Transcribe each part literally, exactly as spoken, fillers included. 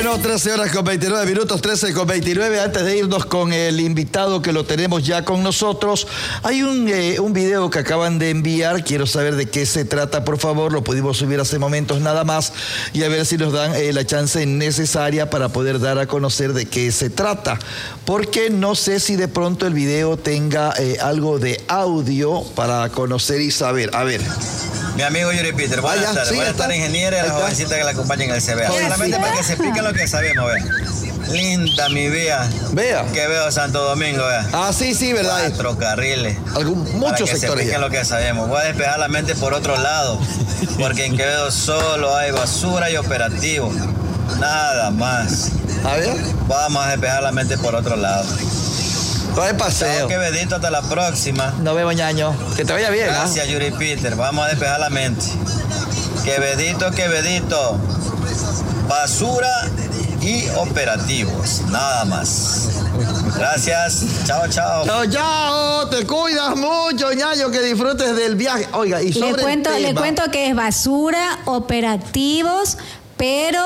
Bueno, trece horas con veintinueve minutos, trece con veintinueve. Antes de irnos con el invitado que lo tenemos ya con nosotros, hay un, eh, un video que acaban de enviar. Quiero saber de qué se trata, por favor. Lo pudimos subir hace momentos nada más y a ver si nos dan eh, la chance necesaria para poder dar a conocer de qué se trata. Porque no sé si de pronto el video tenga eh, algo de audio para conocer y saber. A ver. Mi amigo Yuri Peter, buenas Vaya, tardes. sí, buenas tardes, ingeniera y la jovencita que la acompaña en el C B A. Solamente para que se explique lo que sabemos, vea. Linda mi vía. Vea. Que veo Santo Domingo, vea. Ah, sí, sí, verdad. Cuatro carriles. Algún, muchos para que sectores. Se explique ya. lo que sabemos. Voy a despejar la mente por otro lado. Porque en Quevedo solo hay basura y operativo. Nada más. A ver. Vamos a despejar la mente por otro lado. Va de paseo. Chao, Quevedito, hasta la próxima. Nos vemos, ñaño. Que te vaya bien. Gracias, ¿eh? Yuri Peter. Vamos a despejar la mente. Quevedito, Quevedito. Basura y operativos. Nada más. Gracias. Chao, chao. Chao, chao. Te cuidas mucho, ñaño. Que disfrutes del viaje. Oiga, y sobre le cuento, el tema, le cuento que es basura, operativos, pero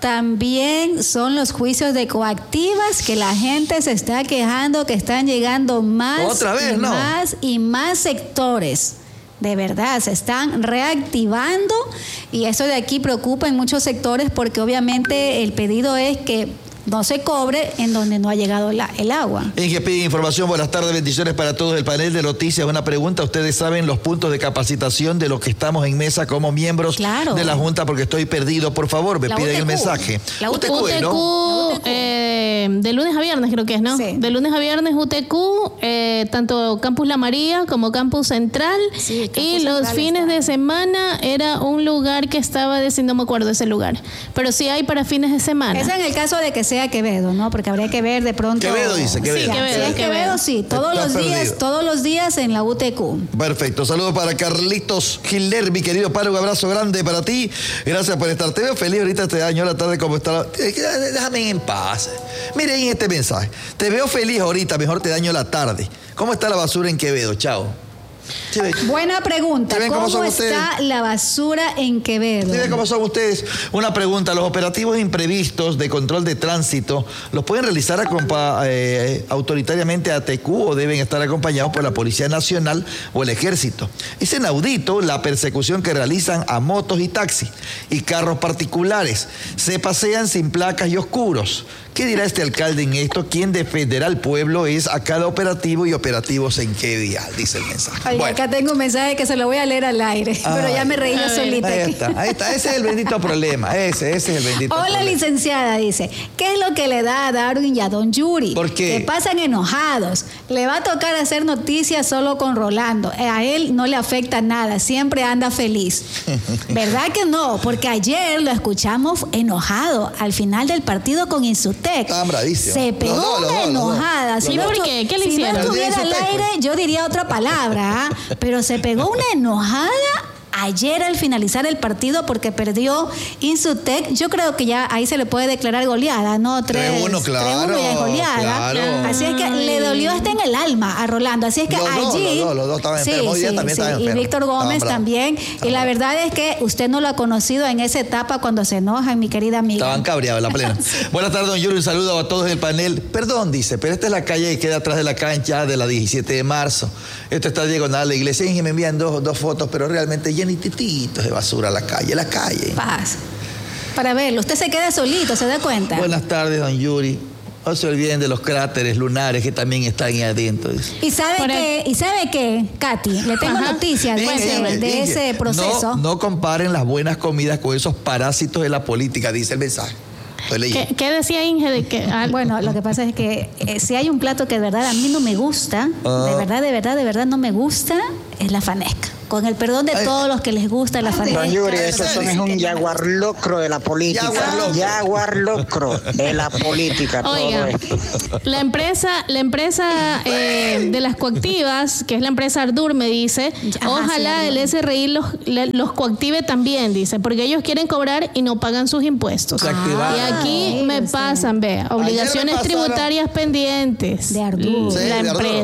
también son los juicios de coactivas que la gente se está quejando que están llegando más ¿Otra vez, y no? más y más sectores. De verdad, se están reactivando y eso de aquí preocupa en muchos sectores porque obviamente el pedido es que no se cobre en donde no ha llegado la, el agua. Inge pide información. Buenas tardes, bendiciones para todos del panel de noticias. Una pregunta, ustedes saben los puntos de capacitación de los que estamos en mesa como miembros Claro. de la Junta, porque estoy perdido, por favor, me La piden U T Q. el mensaje. La U T Q, U T Q, ¿no? U T Q, eh, de lunes a viernes creo que es, ¿no? Sí. De lunes a viernes U T Q, eh, tanto Campus La María como Campus Central. Sí, Campus y los Central fines está. de semana era un lugar que estaba, de, no me acuerdo ese lugar, pero sí hay para fines de semana. Eso en el caso de que sea Quevedo, ¿no? Porque habría que ver de pronto. Quevedo dice, Quevedo. Sí, Si Quevedo, es Quevedo, sí, todos Estás los días, perdido. todos los días en la U T Q. Perfecto, saludos para Carlitos Gilder, mi querido padre, un abrazo grande para ti, gracias por estar, te veo feliz ahorita este año, la tarde como está, déjame en paz, miren este mensaje, te veo feliz ahorita, mejor te daño la tarde, ¿cómo está la basura en Quevedo? Chao. ¿Sí ven? Buena pregunta. ¿Sí ven cómo ¿Cómo, son está ustedes? la basura en Quevedo? ¿Sí ven cómo son ustedes? Una pregunta, los operativos imprevistos de control de tránsito, ¿los pueden realizar acompa- eh, autoritariamente a T Q o deben estar acompañados por la Policía Nacional o el Ejército? Es inaudito la persecución que realizan a motos y taxis y carros particulares. Se pasean sin placas y oscuros. ¿Qué dirá este alcalde en esto? ¿Quién defenderá al pueblo? Es a cada operativo y operativos en qué día, dice el mensaje. Oye, Bueno. acá tengo un mensaje que se lo voy a leer al aire, pero ya me reí yo solita Ahí aquí. está, ahí está. Ese es el bendito problema. Ese, ese es el bendito Hola, problema. licenciada, dice. ¿Qué es lo que le da a Darwin y a Don Yuri? ¿Por qué? Que pasan enojados. Le va a tocar hacer noticias solo con Rolando. A él no le afecta nada, siempre anda feliz. ¿Verdad que no? Porque ayer lo escuchamos enojado al final del partido con Insutec. Estaban bravísimos. Se pegó Los dos, los una dos, los dos. enojada. Los Si dos. no ¿Por estu- qué? ¿Qué le si hicieron? no estuviera al Insutec, aire, yo diría otra palabra, ¿ah? Pero se pegó una enojada ayer al finalizar el partido porque perdió Insutec. Yo creo que ya ahí se le puede declarar goleada, ¿no? tres uno, claro, tres uno ya es goleada. claro. Así es que le dolió hasta en el alma a Rolando. Así es que Los dos, allí... los dos, los dos estaban enfermos. Hoy día también estaban Y enfermos. Víctor Gómez Estaban también. bravos. Y la Estaban verdad es que usted no lo ha conocido en esa etapa cuando se enoja, mi querida amiga. Estaban cabreados, la plena. Buenas tardes, don Yuri. Un saludo a todos en el panel. Perdón, dice, pero esta es la calle que queda atrás de la cancha de la diecisiete de marzo. Esto está diagonal a la iglesia y me envían dos, dos fotos, pero realmente llenititos de basura la calle, la calle. Paz. Para verlo. Usted se queda solito, ¿se da cuenta? Buenas tardes, don Yuri. No se olviden de los cráteres lunares que también están ahí adentro. Dice. ¿Y sabe Por qué? ¿Y sabe qué, Katy? Le tengo Ajá. noticias de, Inge, ese, Inge, de Inge, ese proceso. No, no comparen las buenas comidas con esos parásitos de la política, dice el mensaje. Estoy leyendo. ¿Qué, qué decía Inge de que ah, Bueno, lo que pasa es que eh, si hay un plato que de verdad a mí no me gusta, Ah. de verdad, de verdad, de verdad no me gusta, es la fanesca. Con el perdón de Ay. todos los que les gusta la fanesca. Don Yuri, eso eso sí. es un jaguar locro de la política. Jaguar locro. Jaguar locro de la política. Oiga, todo esto. la empresa, la empresa eh, de las coactivas, que es la empresa Ardur, me dice, Ajá, ojalá sí, el Ardur. S R I los, le- los coactive también, dice, porque ellos quieren cobrar y no pagan sus impuestos. Se activaron. Y aquí Ah, me sí. pasan, vea, obligaciones pasaron- tributarias pendientes. De Ardur. Sí, la de Ardur. empresa.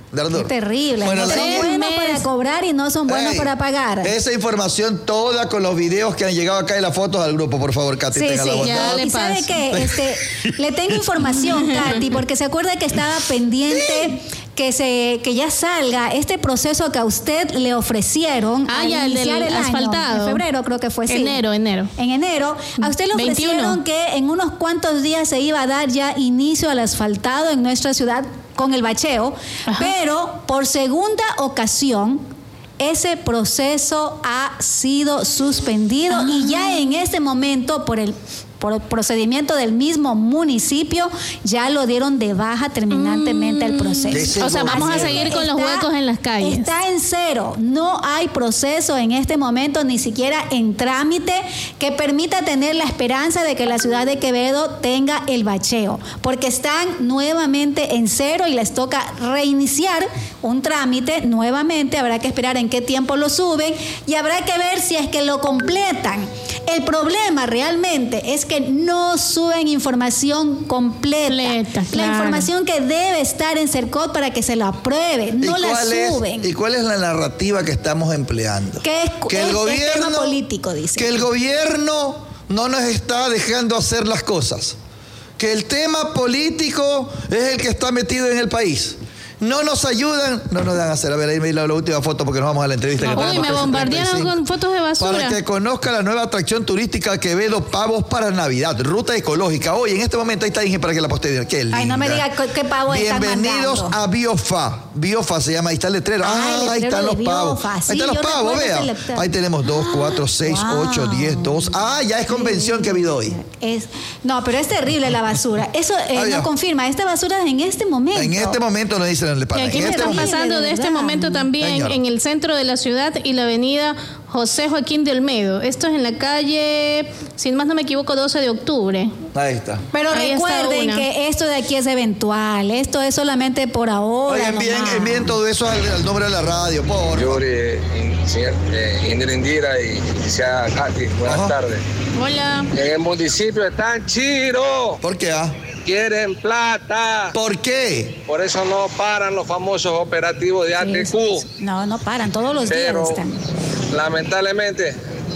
Dardor. Qué terrible. Bueno, no la- son buenos para cobrar y no son buenos Ey, para pagar. Esa información toda con los videos que han llegado acá y las fotos al grupo, por favor, Katy, Sí, tenga la sí, bondad. ya le y sabe paso. que este, le tengo información, Katy, porque se acuerda que estaba pendiente que se que ya salga este proceso que a usted le ofrecieron Ah, al ya, el iniciar del el año, asfaltado. en febrero creo que fue, sí. Enero, enero. En enero, a usted le veintiuno. ofrecieron que en unos cuantos días se iba a dar ya inicio al asfaltado en nuestra ciudad con el bacheo, Ajá. pero por segunda ocasión ese proceso ha sido suspendido Ah. y ya en este momento por el por procedimiento del mismo municipio ya lo dieron de baja terminantemente el proceso. Ese O sea, vamos a Así seguir que con los está- huecos en las calles. Está en cero. No hay proceso en este momento, ni siquiera en trámite, que permita tener la esperanza de que la ciudad de Quevedo tenga el bacheo. Porque están nuevamente en cero y les toca reiniciar un trámite nuevamente. Habrá que esperar en qué tiempo lo suben y habrá que ver si es que lo completan. El problema realmente es que no suben información completa. Completa, La claro. información que debe estar en CERCOT para que se lo apruebe. No ¿Y la cuál es- suben. ¿Y cuál es la narrativa que estamos empleando? Que es, Que el es- es gobierno, tema político, dice. que el gobierno no nos está dejando hacer las cosas. Que el tema político es el que está metido en el país. No nos ayudan, no nos dan a hacer. A ver, ahí me la, la última foto porque nos vamos a la entrevista. que Uy, tenemos me trece bombardearon treinta y cinco. con fotos de basura. Para que conozca la nueva atracción turística Quevedo Pavos para Navidad, ruta ecológica. Hoy, en este momento, ahí está, dije, para que la posteen. Qué linda. Ay, no me diga qué- qué pavo están Bienvenidos mandando. a Biofa. Biofa se llama, ahí está el letrero. Ah, el Ah, ahí letrero están de los Biofa. pavos. Sí, Ahí están yo los pavos, recuerdo ese vea. letrero. Ahí tenemos dos, cuatro, seis, Wow. ocho, diez, dos. Ah, ya es convención que ha habido hoy. Es, no, pero es terrible la basura. Eso eh, Adiós. no confirma. Esta basura es en este momento. En este momento nos dicen el Y pana. aquí En me este están momento. pasando de este verdad. momento también Señor. en el centro de la ciudad y la avenida José Joaquín de Olmedo. Esto es en la calle, si más no me equivoco, doce de octubre. Ahí está. Pero Ahí está recuerden una. que esto de aquí es eventual. Esto es solamente por ahora. Oye, envíen, nomás. envíen todo eso al, al nombre de la radio, por Yuri, in- señor, eh, Indira Indira y licenciada Katy, buenas Ajá. tardes. Hola. En el municipio están chiros, ¿Por qué? Ah? quieren plata. ¿Por qué? Por eso no paran los famosos operativos de A T Q. No, no paran. Todos los Pero días están. lamentablemente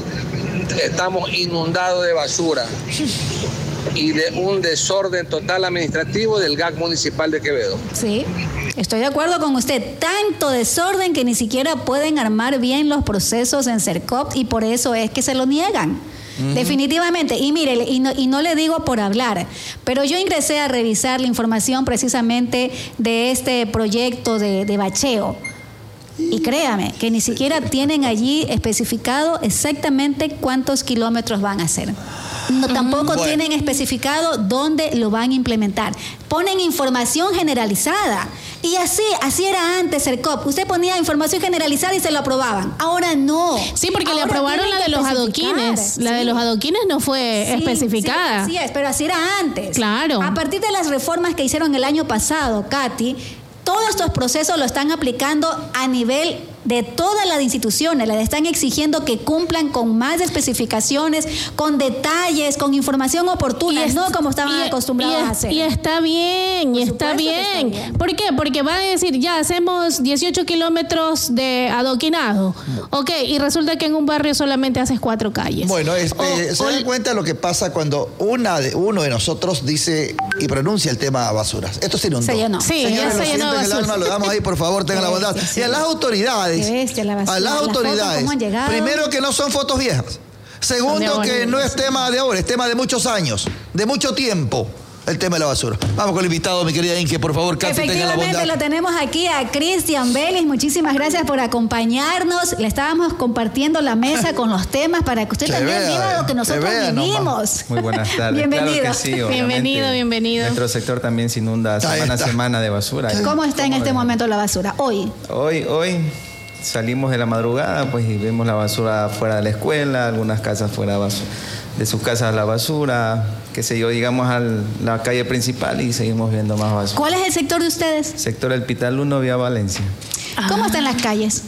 estamos inundados de basura y de un desorden total administrativo del G A C municipal de Quevedo. Sí, estoy de acuerdo con usted. Tanto desorden que ni siquiera pueden armar bien los procesos en CERCOP y por eso es que se lo niegan. Definitivamente. Y mire, y no, y no le digo por hablar, pero yo ingresé a revisar la información precisamente de este proyecto de, de bacheo. Y créame que ni siquiera tienen allí especificado exactamente cuántos kilómetros van a hacer. No, tampoco Bueno. tienen especificado dónde lo van a implementar. Ponen información generalizada. Y así, así era antes CERCOP. Usted ponía información generalizada y se lo aprobaban. Ahora no. Sí, porque le Ahora aprobaron tienen la de que los especificar. adoquines. La de Sí. los adoquines no fue Sí, especificada. Sí, así es, pero así era antes. Claro. A partir de las reformas que hicieron el año pasado, Katy, todos estos procesos lo están aplicando a nivel de todas las instituciones, le están exigiendo que cumplan con más especificaciones, con detalles, con información oportuna, es- no como estaban y- acostumbrados y es- a hacer. Y está bien, y Por está supuesto que bien. está bien. ¿Por qué? Porque va a decir, ya hacemos dieciocho kilómetros de adoquinado. Ok, y resulta que en un barrio solamente haces cuatro calles. Bueno, este, O- se o- dan cuenta de lo que pasa cuando una de, uno de nosotros dice y pronuncia el tema basuras. Esto se inundó. Se llenó. Sí, Señores, ya se lo llenó siento de en el basura. alma, lo damos ahí, por favor, tengan la Qué bondad. bestia, Y a sí. las autoridades, Qué bestia, la basura. a las Las fotos, autoridades, cómo han llegado. primero que no son fotos viejas. Son de Segundo, ahora, que no sí. es tema de ahora, es tema de muchos años, de mucho tiempo, el tema de la basura. Vamos con el invitado, mi querida Inge, por favor, Katy, tenga la Efectivamente, bondad. lo tenemos aquí a Cristian Vélez. Muchísimas gracias por acompañarnos. Le estábamos compartiendo la mesa con los temas para que usted Que también vea, viva lo eh, que nosotros que vea nomás. vivimos. Muy buenas tardes. Bienvenido. Claro que sí, obviamente. Bienvenido, bienvenido. Nuestro sector también se inunda Ahí semana a está. semana de basura. ¿Cómo está en este de- momento la basura? Hoy. Hoy, hoy salimos de la madrugada, pues y vemos la basura fuera de la escuela, algunas casas fuera de basu- de sus casas la basura, qué sé yo, llegamos a la calle principal y seguimos viendo más basura. ¿Cuál es el sector de ustedes? Sector El Pital uno, vía Valencia. ¿Cómo están las calles?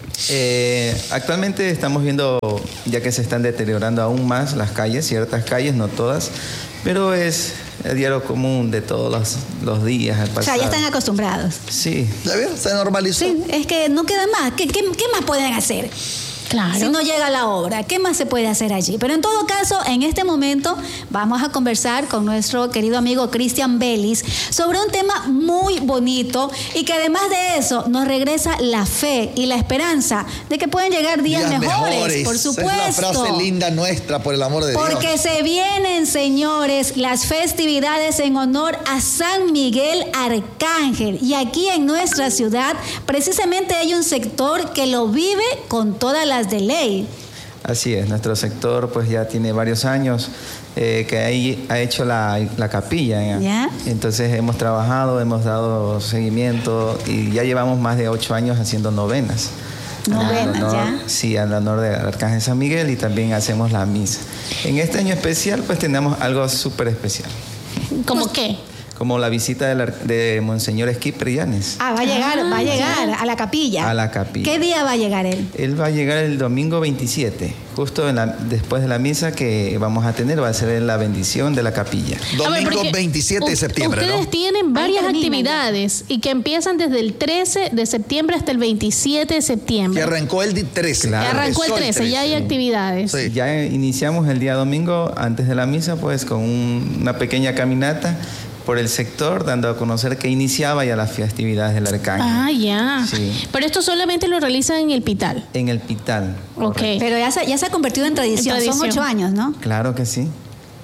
Eh, actualmente estamos viendo, ya que se están deteriorando aún más las calles, ciertas calles, no todas, pero es el diario común de todos los, los días. El O sea, ya están acostumbrados. Sí. ¿Ya vieron? Se normalizó. Sí, es que no queda más. ¿Qué, qué, qué más pueden hacer? Claro. Si no llega la obra, ¿qué más se puede hacer allí? Pero en todo caso, en este momento vamos a conversar con nuestro querido amigo Cristian Vélez sobre un tema muy bonito y que además de eso nos regresa la fe y la esperanza de que pueden llegar días, días mejores, mejores, por supuesto. Es la frase linda nuestra, por el amor de Porque Dios. Porque se vienen, señores, las festividades en honor a San Miguel Arcángel. Y aquí en nuestra ciudad, precisamente hay un sector que lo vive con todas las de ley. Así es, nuestro sector pues ya tiene varios años eh, que ahí ha hecho la, la capilla. ¿Ya? ¿Ya? Entonces hemos trabajado, hemos dado seguimiento y ya llevamos más de ocho años haciendo novenas. Novenas, honor, ¿ya? Sí, al honor del Arcángel San Miguel, y también hacemos la misa. En este año especial pues tenemos algo súper especial. ¿Cómo qué? Como la visita de, la, de Monseñor Esquip Llanes. Ah, va a llegar, ah, va a llegar a la capilla. A la capilla. ¿Qué día va a llegar él? Él va a llegar el domingo veintisiete, justo en la, después de la misa que vamos a tener, va a ser la bendición de la capilla. Domingo ver, veintisiete de septiembre, ustedes ¿no? tienen varias actividades y que empiezan desde el trece de septiembre hasta el veintisiete de septiembre. Que arrancó el trece. Claro. Que arrancó el trece, ya hay sí. actividades. Sí. Ya iniciamos el día domingo, antes de la misa, pues con un, una pequeña caminata por el sector, dando a conocer que iniciaba ya las festividades del Arcángel. Ah, ya. Sí. Pero esto solamente lo realizan en el Pital. En el Pital. Ok. Correcto. Pero ya se, ya se ha convertido en tradición. en tradición, son ocho años, ¿no? Claro que sí.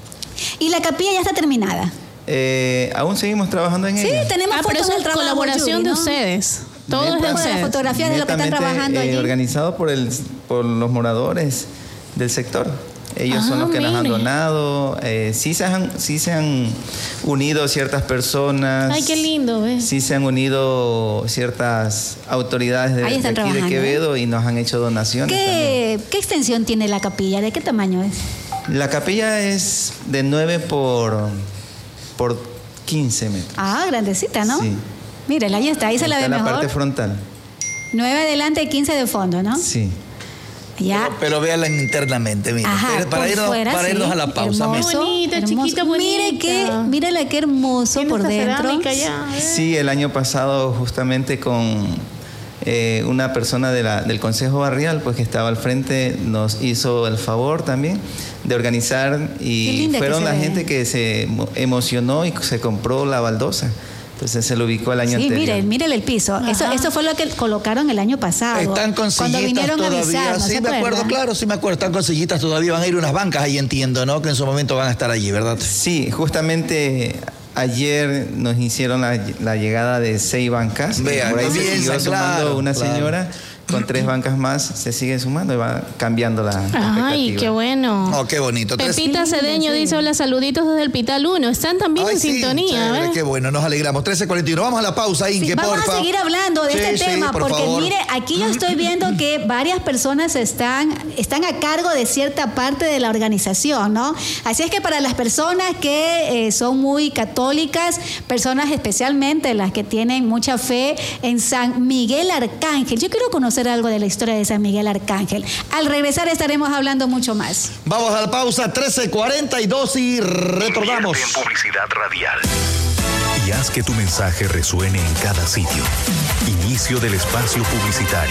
¿Y la capilla ya está terminada? Eh, aún seguimos trabajando en sí, ella. Sí, tenemos ah, fotos pero del trabajo, colaboración Judy, de ¿no? ustedes. Todo es de ustedes. Las fotografías de lo que están trabajando allí. Eh, organizado por, el, por los moradores del sector. Ellos ah, son los que mire. nos han donado. Eh, sí, se han, sí se han unido ciertas personas. Ay, qué lindo, ¿ves? Sí se han unido ciertas autoridades de, de aquí de Quevedo y nos han hecho donaciones. ¿Qué, ¿Qué extensión tiene la capilla? ¿De qué tamaño es? La capilla es de nueve por, por quince metros. Ah, grandecita, ¿no? Sí. Mírala, ahí está, ahí, ahí se la ve la mejor. La parte frontal. nueve adelante y quince de fondo, ¿no? Sí. Ya. Pero, pero véala internamente, mira. Ajá, para irnos, fuera, para irnos sí. a la pausa. Hermoso, bonita, hermoso. chiquita, bonita. Mire qué, mírala qué hermoso por dentro. Ya, ¿eh? Sí, el año pasado justamente con eh, una persona de la, del Consejo Barrial, pues que estaba al frente, nos hizo el favor también de organizar y fueron la ve. gente que se emocionó y se compró la baldosa. Entonces se lo ubicó el año sí, anterior. Sí, miren, miren el piso. Eso, eso fue lo que colocaron el año pasado. Están con cuando sillitas vinieron todavía. A avisar, ¿no sí, me acuerdo, claro, sí me acuerdo. Están con sillitas todavía. Van a ir unas bancas ahí, entiendo, ¿no? Que en su momento van a estar allí, ¿verdad? Sí, justamente ayer nos hicieron la, la llegada de seis bancas. Vean, por ahí se siguió claro, sumando una claro. señora. Con tres bancas más se sigue sumando y va cambiando la Ay, qué bueno. Oh, qué bonito. Pepita Cedeño dice, hola, saluditos desde el Pital uno. Están también Ay, en sí, sintonía. Chévere, qué bueno, nos alegramos. trece cuarenta y uno. Vamos a la pausa, Inge, sí, vamos porfa. a seguir hablando de sí, este sí, tema, por porque favor. mire, aquí yo estoy viendo que varias personas están, están a cargo de cierta parte de la organización, ¿no? Así es que para las personas que eh, son muy católicas, personas especialmente las que tienen mucha fe en San Miguel Arcángel, yo quiero conocer algo de la historia de San Miguel Arcángel. Al regresar estaremos hablando mucho más. Vamos a la pausa, trece cuarenta y dos y retornamos. Invierte en publicidad radial. Y haz que tu mensaje resuene en cada sitio. Inicio del espacio publicitario.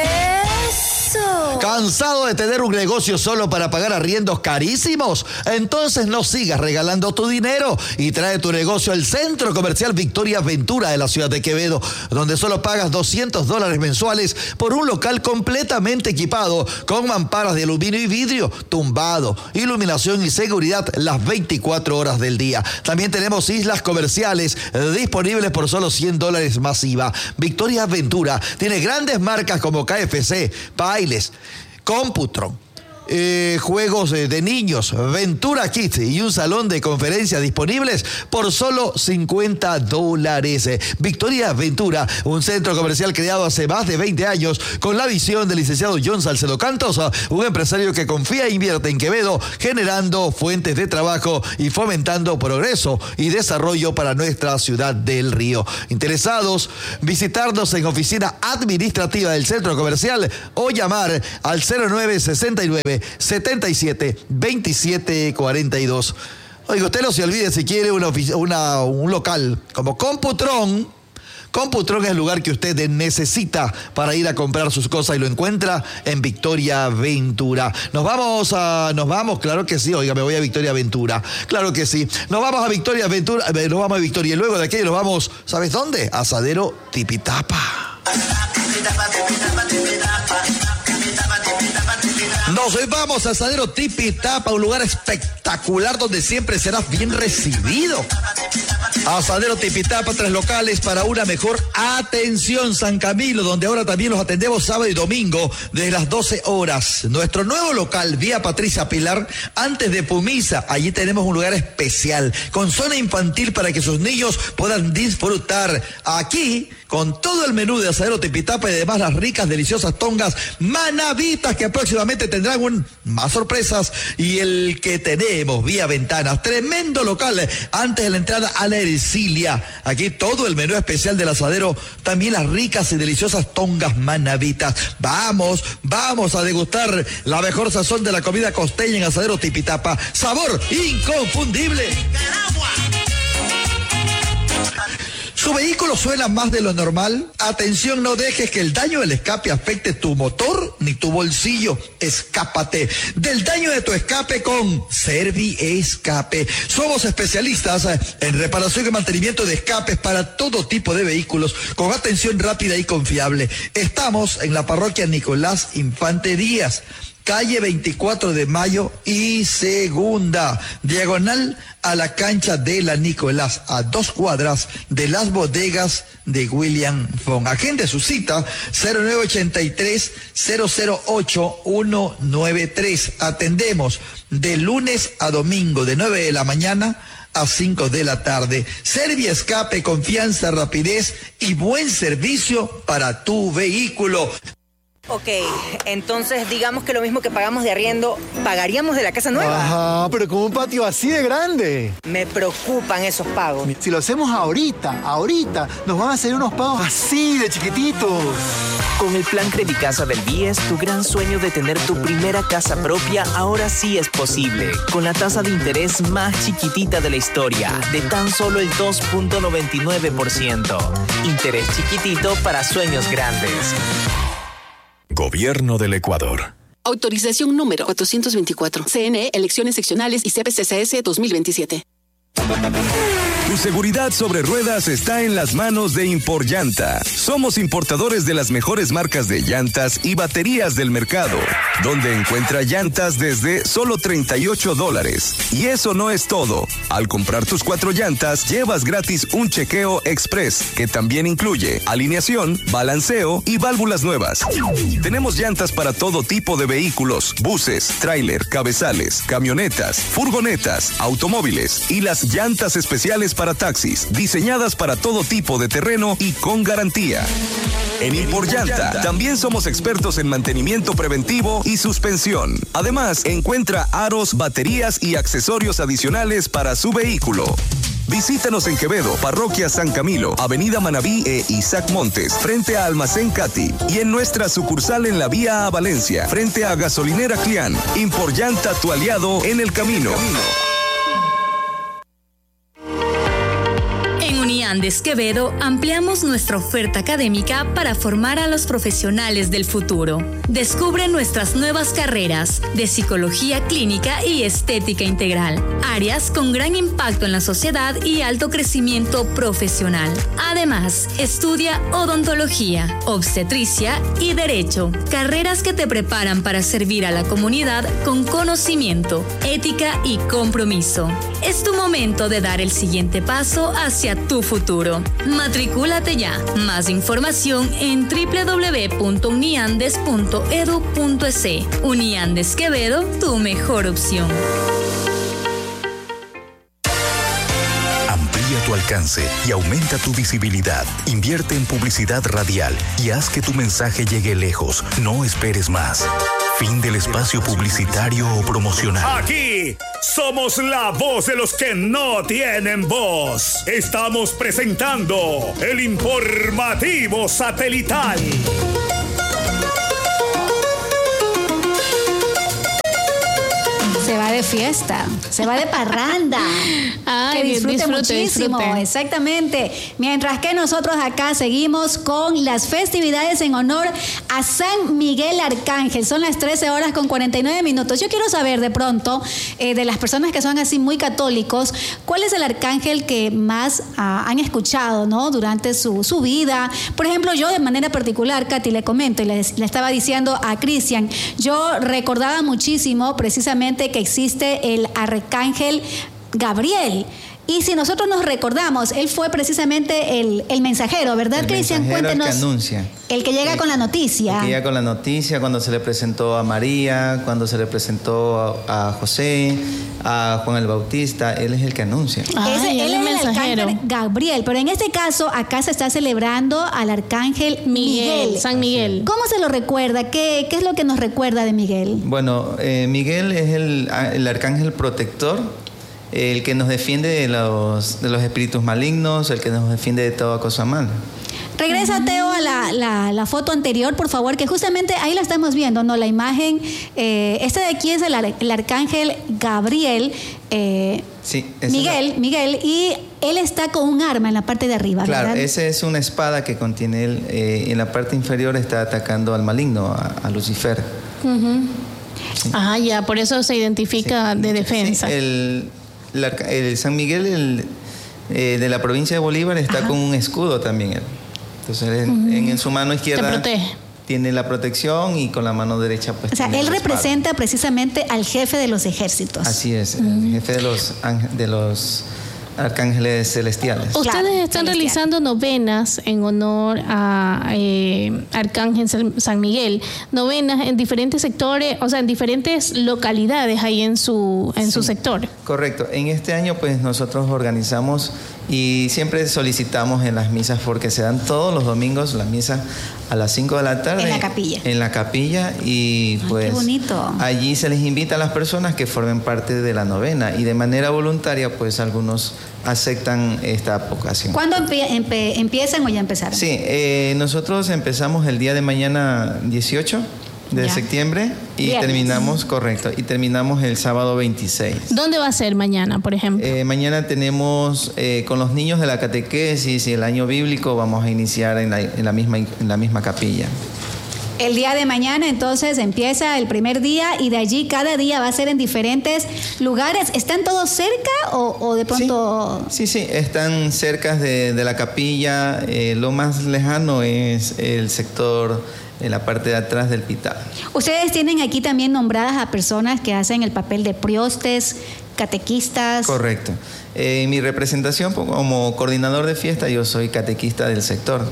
¿Cansado de tener un negocio solo para pagar arriendos carísimos? Entonces no sigas regalando tu dinero y trae tu negocio al Centro Comercial Victoria Ventura de la ciudad de Quevedo, donde solo pagas doscientos dólares mensuales por un local completamente equipado con mamparas de aluminio y vidrio, tumbado, iluminación y seguridad las veinticuatro horas del día. También tenemos islas comerciales disponibles por solo cien dólares más I V A. Victoria Ventura tiene grandes marcas como K F C, Bailes, Computron, eh, juegos de, de niños, Ventura Kids y un salón de conferencias disponibles por solo cincuenta dólares. Victoria Ventura, un centro comercial creado hace más de veinte años con la visión del licenciado John Salcedo Cantos, un empresario que confía e invierte en Quevedo, generando fuentes de trabajo y fomentando progreso y desarrollo para nuestra ciudad del Río. Interesados, visitarnos en oficina administrativa del centro comercial o llamar al cero nueve sesenta y nueve setenta y siete veintisiete cuarenta y dos. Oiga, usted no se olvide, si quiere una, una, un local como Computron, Computron es el lugar que usted necesita para ir a comprar sus cosas y lo encuentra en Victoria Ventura. Nos vamos a, nos vamos, claro que sí, oiga, me voy a Victoria Ventura, claro que sí. Nos vamos a Victoria Ventura, nos vamos a Victoria y luego de aquí nos vamos, ¿sabes dónde? Asadero Tipitapa. Nos vamos a Asadero Tipitapa, un lugar espectacular donde siempre serás bien recibido. Asadero Tipitapa, tres locales para una mejor atención. San Camilo, donde ahora también los atendemos sábado y domingo desde las doce horas. Nuestro nuevo local, vía Patricia Pilar, antes de Pumisa. Allí tenemos un lugar especial con zona infantil para que sus niños puedan disfrutar. Aquí, con todo el menú de Asadero Tipitapa y además las ricas, deliciosas tongas manavitas que próximamente tendrán un, más sorpresas. Y el que tenemos vía ventanas, tremendo local antes de la entrada a la Ercilia. Aquí todo el menú especial del asadero, también las ricas y deliciosas tongas manavitas. Vamos, vamos a degustar la mejor sazón de la comida costeña en Asadero Tipitapa. Sabor inconfundible. ¿Su vehículo suena más de lo normal? Atención, no dejes que el daño del escape afecte tu motor ni tu bolsillo. Escápate del daño de tu escape con Servi Escape. Somos especialistas en reparación y mantenimiento de escapes para todo tipo de vehículos con atención rápida y confiable. Estamos en la parroquia Nicolás Infante Díaz, calle veinticuatro de mayo y segunda, diagonal a la cancha de la Nicolás, a dos cuadras de las bodegas de William Fong. Agende su cita cero nueve ochenta y tres, cero cero ocho, uno nueve tres. Atendemos de lunes a domingo de nueve de la mañana a cinco de la tarde. Servi Escape, confianza, rapidez y buen servicio para tu vehículo. Ok, entonces digamos que lo mismo que pagamos de arriendo, pagaríamos de la casa nueva. Ajá, pero con un patio así de grande. Me preocupan esos pagos. Si lo hacemos ahorita, ahorita, nos van a hacer unos pagos así de chiquititos. Con el plan Credicasa del B I E S, tu gran sueño de tener tu primera casa propia ahora sí es posible. Con la tasa de interés más chiquitita de la historia, de tan solo el dos punto noventa y nueve por ciento. Interés chiquitito para sueños grandes. Gobierno del Ecuador. Autorización número cuatrocientos veinticuatro. C N E, Elecciones Seccionales y C P C C S dos mil veintisiete. Tu seguridad sobre ruedas está en las manos de Imporllanta. Somos importadores de las mejores marcas de llantas y baterías del mercado, donde encuentra llantas desde solo treinta y ocho dólares. Y eso no es todo. Al comprar tus cuatro llantas, llevas gratis un chequeo express, que también incluye alineación, balanceo y válvulas nuevas. Tenemos llantas para todo tipo de vehículos, buses, tráiler, cabezales, camionetas, furgonetas, automóviles y las llantas especiales para taxis, diseñadas para todo tipo de terreno y con garantía. En Imporllanta también somos expertos en mantenimiento preventivo y suspensión. Además, encuentra aros, baterías y accesorios adicionales para su vehículo. Visítanos en Quevedo, Parroquia San Camilo, Avenida Manabí e Isaac Montes, frente a Almacén Cati, y en nuestra sucursal en la vía a Valencia, frente a Gasolinera Clián. Imporllanta, tu aliado en el camino. Uniandes Quevedo ampliamos nuestra oferta académica para formar a los profesionales del futuro. Descubre nuestras nuevas carreras de psicología clínica y estética integral, áreas con gran impacto en la sociedad y alto crecimiento profesional. Además, estudia odontología, obstetricia y derecho, carreras que te preparan para servir a la comunidad con conocimiento, ética y compromiso. Es tu momento de dar el siguiente paso hacia tu futuro. Matricúlate ya. Más información en doble u doble u doble u punto uniandes punto edu punto es. Uniandes Quevedo, tu mejor opción. Amplía tu alcance y aumenta tu visibilidad. Invierte en publicidad radial y haz que tu mensaje llegue lejos. No esperes más. Fin del espacio publicitario o promocional. Aquí somos la voz de los que no tienen voz. Estamos presentando el informativo satelital. Se va de fiesta, se va de parranda. Ay, que disfrute, disfrute muchísimo, disfrute. Exactamente. Mientras que nosotros acá seguimos con las festividades en honor a San Miguel Arcángel. Son las trece horas con cuarenta y nueve minutos. Yo quiero saber de pronto, eh, de las personas que son así muy católicos, ¿cuál es el arcángel que más ah, han escuchado, ¿no? Durante su, su vida? Por ejemplo, yo de manera particular, Katy, le comento y le, le estaba diciendo a Cristian, yo recordaba muchísimo precisamente que existe el arcángel Gabriel. Y si nosotros nos recordamos, él fue precisamente el, el mensajero, ¿verdad, El Cristian? mensajero, el que Cuéntenos. anuncia. El que llega Sí. con la noticia. El que llega con la noticia, cuando se le presentó a María, cuando se le presentó a, a José, a Juan el Bautista, él es el que anuncia. Ese- Ay, él el es el mensajero. arcángel Gabriel, pero en este caso acá se está celebrando al arcángel Miguel. Miguel, San Miguel. ¿Cómo se lo recuerda? ¿Qué, qué es lo que nos recuerda de Miguel? Bueno, eh, Miguel es el, el arcángel protector, el que nos defiende de los, de los espíritus malignos, el que nos defiende de toda cosa mala. Regresa, Teo, a la, la, la foto anterior, por favor, que justamente ahí la estamos viendo, ¿no? La imagen, eh, este de aquí es el, ar- el arcángel Gabriel, eh, Sí, esa es Miguel, Miguel, y él está con un arma en la parte de arriba, la- claro, ¿verdad? esa es una espada que contiene él. Eh, en la parte inferior está atacando al maligno, a, a Lucifer. Ujú. Ah, ya, por eso se identifica de defensa. Sí, el, el arca- el San Miguel el, eh, de la provincia de Bolívar está Ajá. con un escudo también él. Entonces él en, en- en su mano izquierda Te protege. tiene la protección y con la mano derecha pues O sea, tiene él la espada. representa precisamente al jefe de los ejércitos. Así es, el jefe de los ángel- de los arcángeles celestiales. Ustedes Claro, están celestial. realizando novenas en honor a eh, Arcángel San- San Miguel, novenas en diferentes sectores, o sea, en diferentes localidades ahí en su en su Sí. sector. Correcto. En este año pues nosotros organizamos y siempre solicitamos en las misas porque se dan todos los domingos las misas a las cinco de la tarde. En la capilla. En la capilla y Ay, pues qué bonito. allí se les invita a las personas que formen parte de la novena y de manera voluntaria pues algunos aceptan esta vocación. ¿Cuándo empie- empe- empiezan o ya empezaron? Sí, eh, nosotros empezamos el día de mañana dieciocho de Ya. septiembre y Viernes. terminamos, correcto, y terminamos el sábado veintiséis. ¿Dónde va a ser mañana, por ejemplo? Eh, mañana tenemos eh, con los niños de la catequesis y el año bíblico vamos a iniciar en la, en la misma en la misma capilla. El día de mañana entonces empieza el primer día y de allí cada día va a ser en diferentes lugares. ¿Están todos cerca o, o de pronto...? Sí, sí, están cerca de, de la capilla. Eh, lo más lejano es el sector en la parte de atrás del Pital. Ustedes tienen aquí también nombradas a personas que hacen el papel de priostes, catequistas. Correcto. Eh, mi representación como coordinador de fiesta, yo soy catequista del sector.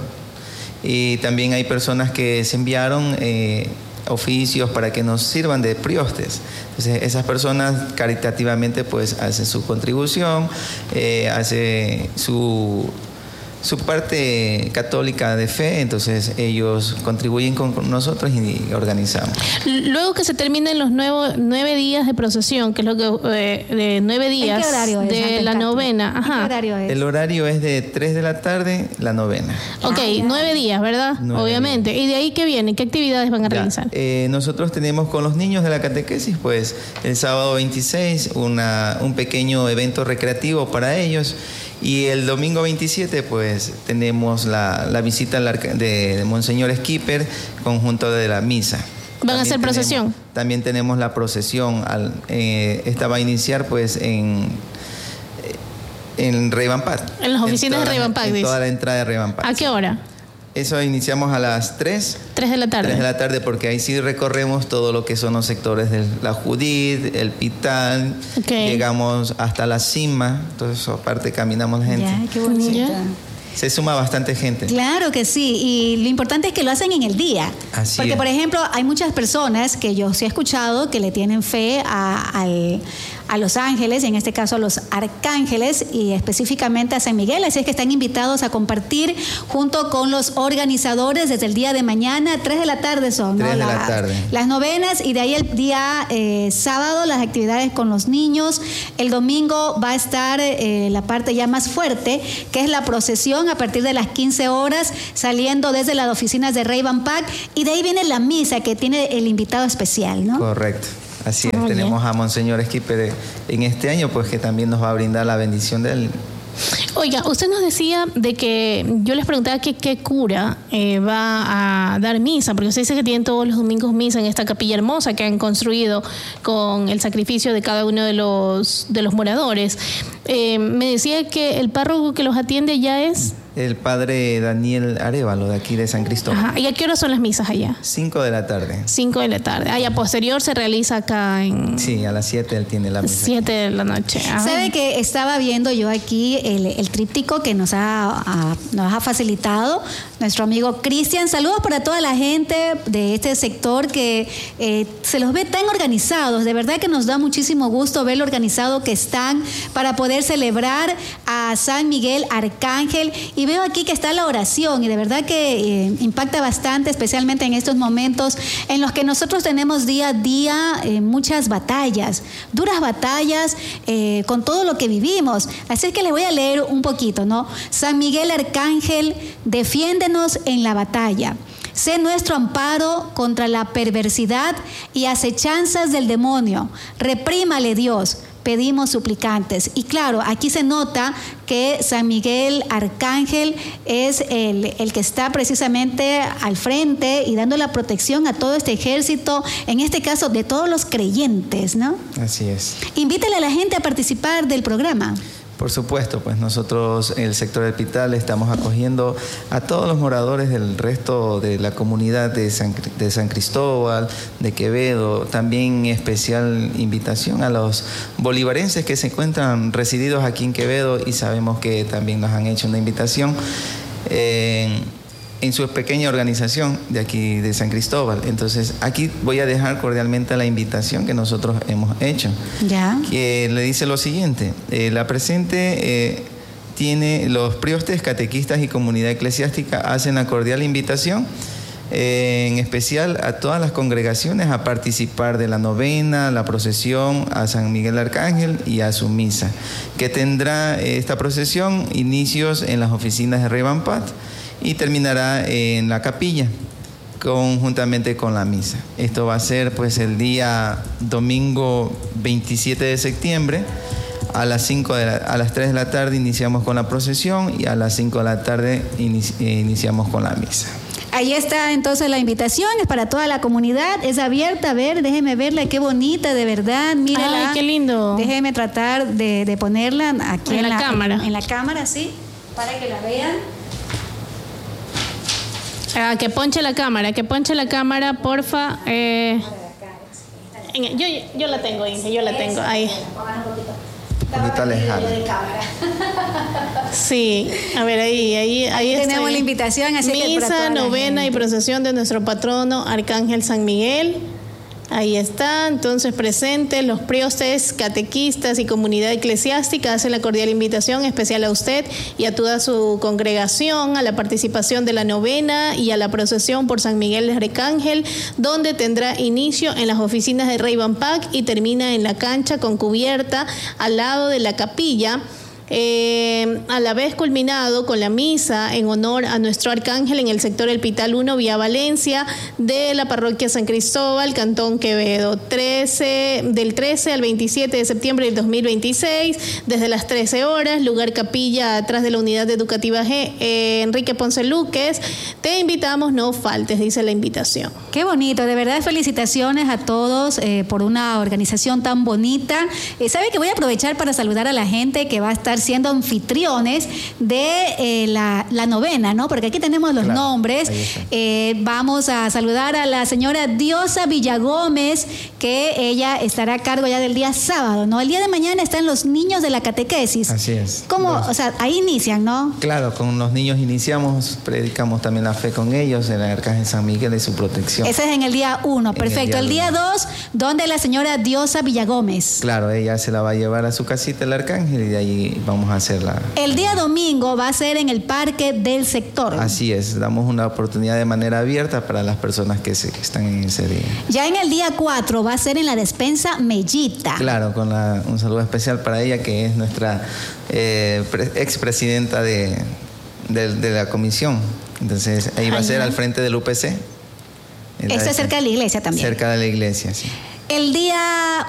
Y también hay personas que se enviaron eh, oficios para que nos sirvan de priostes. Entonces esas personas caritativamente pues hacen su contribución, eh, hace su, su parte católica de fe, entonces ellos contribuyen con, con nosotros y organizamos. Luego que se terminen los nuevos nueve días de procesión, que es lo que eh, de nueve días ¿En qué horario es, de antes, la Katy? novena, ¿En qué ajá. horario es? El horario es de tres de la tarde, la novena. Ok, nueve días, ¿verdad? Nueve Obviamente. ¿Y de ahí qué viene? ¿Qué actividades van a Ya, realizar? eh, nosotros tenemos con los niños de la catequesis, pues el sábado veintiséis, una, un pequeño evento recreativo para ellos. Y el domingo veintisiete, pues tenemos la, la visita al arca- de, de Monseñor Skipper, conjunto de la misa. ¿Van a hacer También procesión? tenemos- también tenemos la procesión. Al, eh, esta va a iniciar, pues, en. En Rey Van Pat. En las oficinas de toda Rey la- Van Pat, En dice. toda la entrada de Rey Van Pat. ¿A qué hora? Eso iniciamos a las tres. Tres de la tarde. tres de la tarde, porque ahí sí recorremos todo lo que son los sectores de la Judith, el Pital, Ok. llegamos hasta la cima, entonces aparte caminamos la gente. Ya, qué bonito. Ya. Se suma bastante gente. Claro que sí, y lo importante es que lo hacen en el día. Así Porque, es. por ejemplo, hay muchas personas que yo sí he escuchado que le tienen fe a, al- a los ángeles, y en este caso a los arcángeles, y específicamente a San Miguel. Así es que están invitados a compartir junto con los organizadores desde el día de mañana, tres de la tarde son, ¿no? Tres de la Las- tarde. Las novenas, y de ahí el día eh, sábado las actividades con los niños. El domingo va a estar eh, la parte ya más fuerte, que es la procesión a partir de las quince horas, saliendo desde las oficinas de Rey Van Pack, y de ahí viene la misa que tiene el invitado especial, ¿no? Correcto, así es. pues tenemos a Monseñor Esquipe en este año, pues que también nos va a brindar la bendición de él. Oiga, usted nos decía de que yo les preguntaba que qué cura eh, va a dar misa, porque usted dice que tienen todos los domingos misa en esta capilla hermosa que han construido con el sacrificio de cada uno de los, de los moradores. Eh, me decía que el párroco que los atiende ya es... El padre Daniel Arévalo, de aquí de San Cristóbal. Ajá. ¿Y a qué hora son las misas allá? Cinco de la tarde. Cinco de la tarde. Ah, y a posterior se realiza acá en... Sí, a las siete él tiene la misa. Siete de la noche. Ajá. ¿Sabe que estaba viendo yo aquí el, el tríptico que nos ha, a, nos ha facilitado nuestro amigo Cristian? Saludos para toda la gente de este sector que eh, se los ve tan organizados. De verdad que nos da muchísimo gusto ver lo organizado que están para poder celebrar a San Miguel Arcángel. Y veo aquí que está la oración y de verdad que eh, impacta bastante, especialmente en estos momentos en los que nosotros tenemos día a día eh, muchas batallas, duras batallas eh, con todo lo que vivimos. Así es que les voy a leer un poquito, ¿no? San Miguel Arcángel, defiéndenos en la batalla. Sé nuestro amparo contra la perversidad y acechanzas del demonio. Reprímale, Dios. Pedimos suplicantes. Y claro, aquí se nota que San Miguel Arcángel es el, el que está precisamente al frente y dando la protección a todo este ejército, en este caso de todos los creyentes, ¿no? Así es. Invítale a la gente a participar del programa. Por supuesto, pues nosotros en el sector del Pital estamos acogiendo a todos los moradores del resto de la comunidad de San, de San Cristóbal, de Quevedo, también especial invitación a los bolivarenses que se encuentran resididos aquí en Quevedo y sabemos que también nos han hecho una invitación eh, en su pequeña organización de aquí de San Cristóbal. Entonces aquí voy a dejar cordialmente la invitación que nosotros hemos hecho. Ya. Que le dice lo siguiente, eh, la presente eh, tiene los priostes, catequistas y comunidad eclesiástica hacen la cordial invitación, eh, en especial a todas las congregaciones a participar de la novena, la procesión a San Miguel Arcángel y a su misa, que tendrá eh, esta procesión inicios en las oficinas de Rey Bampat y terminará en la capilla conjuntamente con la misa. Esto va a ser pues el día domingo veintisiete de septiembre a las cinco de la, a las tres de la tarde iniciamos con la procesión y a las cinco de la tarde inici, iniciamos con la misa. Ahí está entonces la invitación, es para toda la comunidad, es abierta. A ver, déjeme verla, qué bonita, de verdad, mírela. Ay, qué lindo. Déjeme tratar de, de ponerla aquí en, en la, la cámara. En, en la cámara, sí, para que la vean. Ah, que ponche la cámara, que ponche la cámara, porfa. Eh, en, yo, yo la tengo, Inge, yo la tengo, ahí. Un poquito alejada. Sí, a ver, ahí, ahí, ahí tenemos estoy. la invitación. Así Misa, que novena y procesión de nuestro patrono Arcángel San Miguel. Ahí está, entonces presentes los priostes, catequistas y comunidad eclesiástica hacen la cordial invitación especial a usted y a toda su congregación a la participación de la novena y a la procesión por San Miguel de Arcángel, donde tendrá inicio en las oficinas de Rey Bampak y termina en la cancha con cubierta al lado de la capilla. Eh, a la vez culminado con la misa en honor a nuestro arcángel en el sector El Pital uno, Vía Valencia, de la parroquia San Cristóbal, Cantón Quevedo, trece, del trece al veintisiete de septiembre del dos mil veintiséis, desde las trece horas, lugar capilla atrás de la unidad educativa G, eh, Enrique Ponce Luques. Te invitamos, no faltes, dice la invitación. Qué bonito, de verdad felicitaciones a todos eh, por una organización tan bonita. Eh, ¿Sabe que voy a aprovechar para saludar a la gente que va a estar siendo anfitriones de eh, la, la novena, ¿no? Porque aquí tenemos los claro, nombres. Eh, vamos a saludar a la señora Diosa Villagómez, que ella estará a cargo ya del día sábado, ¿no? El día de mañana están los niños de la catequesis. Así es. ¿Cómo? Los, o sea, ahí inician, ¿no? Claro, con los niños iniciamos, predicamos también la fe con ellos, el Arcángel San Miguel y su protección. Ese es en el día uno, perfecto. El día dos, ¿dónde la señora Diosa Villagómez? Claro, ella se la va a llevar a su casita el Arcángel y de ahí vamos a hacerla. El día domingo va a ser en el parque del sector. Así es, damos una oportunidad de manera abierta para las personas que, se, que están en ese día. Ya en el día cuatro va a ser en la despensa Mellita. Claro, con la, un saludo especial para ella, que es nuestra eh, expresidenta de, de, de la comisión. Entonces, ahí va Ay, a ser no. al frente del U P C. Esto es cerca de la iglesia también. Cerca de la iglesia, sí. El día